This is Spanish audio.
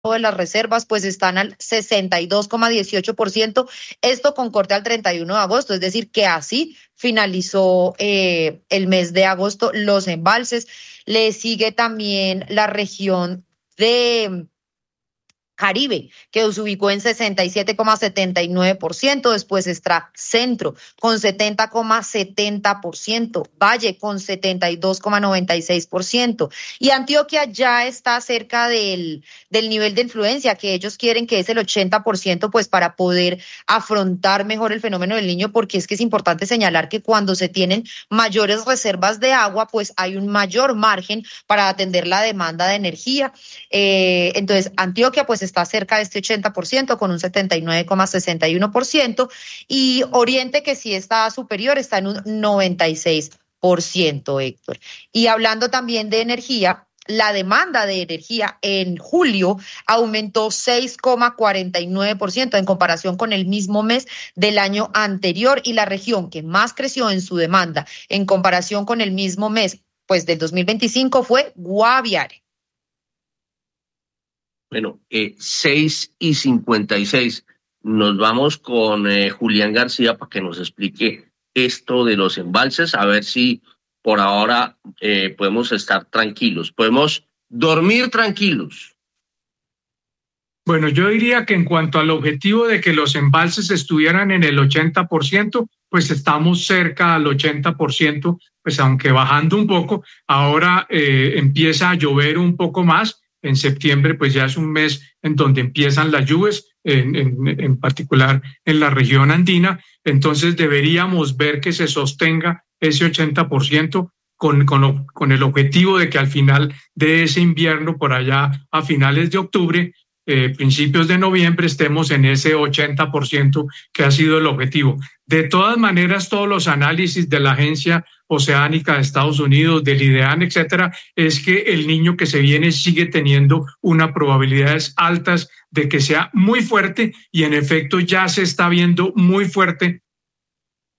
de las reservas pues están al 62,18%, esto con corte al 31 de agosto, es decir, que así finalizó el mes de agosto los embalses. Le sigue también la región de Caribe, que se ubicó en 67,79%, después está Centro con 70,70%, Valle con 72,96%, y Antioquia ya está cerca del nivel de influencia que ellos quieren, que es el 80%, pues para poder afrontar mejor el fenómeno del Niño, porque es que es importante señalar que cuando se tienen mayores reservas de agua, pues hay un mayor margen para atender la demanda de energía. Entonces, Antioquia pues está cerca de este 80% con un 79,61%, y Oriente, que sí está superior, está en un 96%, Héctor. Y hablando también de energía, la demanda de energía en julio aumentó 6,49% en comparación con el mismo mes del año anterior, y la región que más creció en su demanda en comparación con el mismo mes pues del 2025 fue Guaviare. Bueno, 6:56. Nos vamos con Julián García para que nos explique esto de los embalses, a ver si por ahora podemos estar tranquilos, podemos dormir tranquilos. Bueno, yo diría que en cuanto al objetivo de que los embalses estuvieran en el 80%, pues estamos cerca al 80%, pues aunque bajando un poco, ahora empieza a llover un poco más. En septiembre, pues ya es un mes en donde empiezan las lluvias, en particular en la región andina. Entonces deberíamos ver que se sostenga ese 80% con el objetivo de que al final de ese invierno, por allá a finales de octubre, principios de noviembre, estemos en ese 80% que ha sido el objetivo. De todas maneras, todos los análisis de la Agencia Oceánica de Estados Unidos, del IDEAN, etcétera, es que el Niño que se viene sigue teniendo unas probabilidades altas de que sea muy fuerte, y en efecto ya se está viendo muy fuerte